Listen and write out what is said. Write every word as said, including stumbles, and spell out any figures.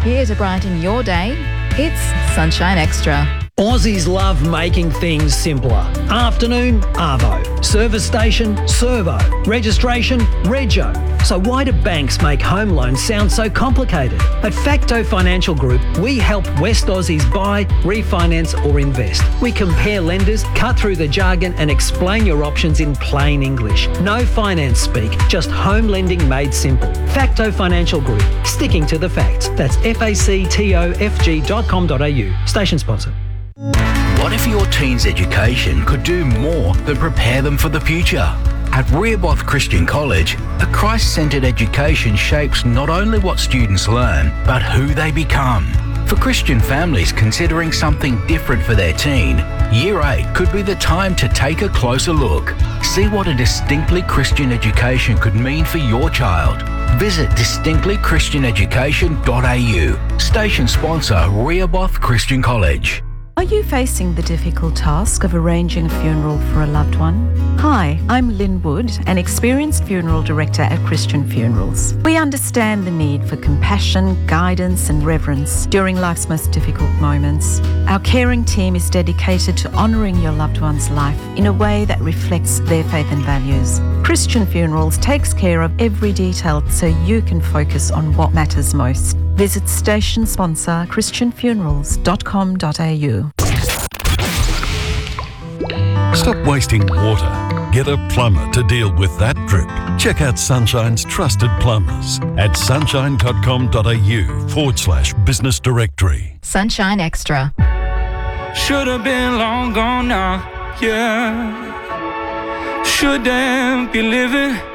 Here to brighten your day, it's Sunshine Extra. Aussies love making things simpler. Afternoon, Arvo. Service station, Servo. Registration, Rego. So why do banks make home loans sound so complicated? At Facto Financial Group, we help West Aussies buy, refinance or invest. We compare lenders, cut through the jargon and explain your options in plain English. No finance speak, just home lending made simple. Facto Financial Group, sticking to the facts. That's F A C T O F G dot com dot A U. Station sponsor. What if your teen's education could do more than prepare them for the future? At Rehoboth Christian College, a Christ-centred education shapes not only what students learn, but who they become. For Christian families considering something different for their teen, Year eight could be the time to take a closer look. See what a distinctly Christian education could mean for your child. Visit distinctly christian education dot A U. Station sponsor Rehoboth Christian College. Are you facing the difficult task of arranging a funeral for a loved one? Hi, I'm Lynn Wood, an experienced funeral director at Christian Funerals. We understand the need for compassion, guidance and reverence during life's most difficult moments. Our caring team is dedicated to honouring your loved one's life in a way that reflects their faith and values. Christian Funerals takes care of every detail so you can focus on what matters most. Visit station sponsor christian funerals dot com dot A U. Stop wasting water. Get a plumber to deal with that drip. Check out Sunshine's trusted plumbers at sunshine dot com dot A U forward slash business directory. Sunshine Extra. Should have been long gone now, yeah. Shouldn't be living